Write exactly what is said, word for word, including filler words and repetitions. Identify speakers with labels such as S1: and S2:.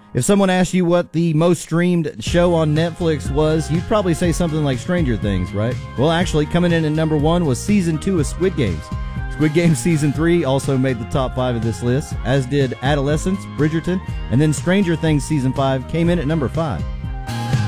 S1: If someone asked you what the most streamed show on Netflix was, you'd probably say something like Stranger Things, right? Well, actually, coming in at number one was Season two of Squid Games. Squid Game Season three also made the top five of this list, as did Adolescence, Bridgerton, and then Stranger Things Season five came in at number five.